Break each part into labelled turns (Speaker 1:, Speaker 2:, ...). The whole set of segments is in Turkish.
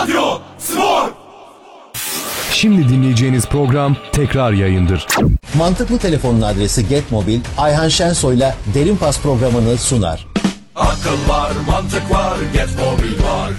Speaker 1: Radyo Spor.
Speaker 2: Şimdi dinleyeceğiniz program tekrar yayındır.
Speaker 3: Mantıklı Telefon'un adresi Getmobil, Ayhan Şensoy'la Derin Pas programını sunar.
Speaker 1: Akıl var, mantık var, Getmobil var.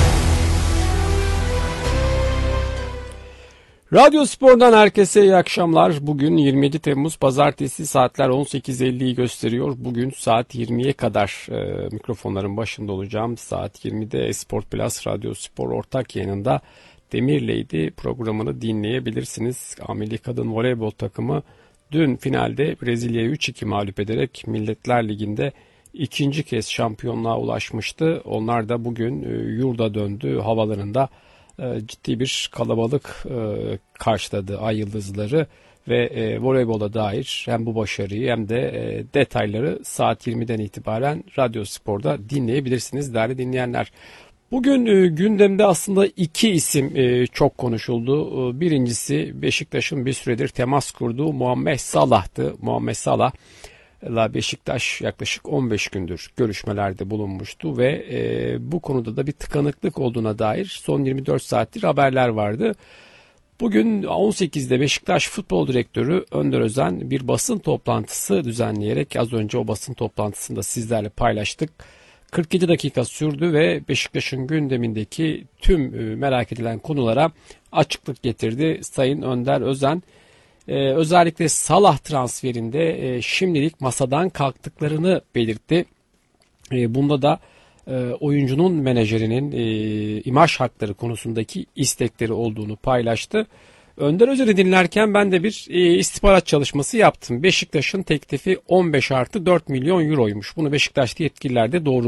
Speaker 4: Radyo Spor'dan herkese iyi akşamlar. Bugün 27 Temmuz Pazartesi, saatler 18.50'yi gösteriyor. Bugün saat 20'ye kadar mikrofonların başında olacağım. Saat 20'de Esport Plus Radyo Spor ortak yayınında Demirley'di programını dinleyebilirsiniz. Milli Kadın Voleybol takımı dün finalde Brezilya'yı 3-2 mağlup ederek Milletler Ligi'nde ikinci kez şampiyonluğa ulaşmıştı. Onlar da bugün yurda döndü, havalarında ciddi bir kalabalık karşıladı Ay Yıldızları ve voleybola dair hem bu başarıyı hem de detayları saat 20'den itibaren Radyo Spor'da dinleyebilirsiniz değerli dinleyenler. Bugün gündemde aslında iki isim çok konuşuldu. Birincisi Beşiktaş'ın bir süredir temas kurduğu Muhammed Salah'tı. Muhammed Salah Beşiktaş yaklaşık 15 gündür görüşmelerde bulunmuştu ve bu konuda da bir tıkanıklık olduğuna dair son 24 saattir haberler vardı. Bugün 18'de Beşiktaş Futbol Direktörü Önder Özen bir basın toplantısı düzenleyerek az önce o basın toplantısını da sizlerle paylaştık. 47 dakika sürdü ve Beşiktaş'ın gündemindeki tüm merak edilen konulara açıklık getirdi Sayın Önder Özen. Özellikle Salah transferinde şimdilik masadan kalktıklarını belirtti. Bunda da oyuncunun menajerinin imaj hakları konusundaki istekleri olduğunu paylaştı. Önder Özen'i dinlerken ben de bir istihbarat çalışması yaptım. Beşiktaş'ın teklifi 15+4 milyon euroymuş. Bunu Beşiktaş'ta yetkililer de doğru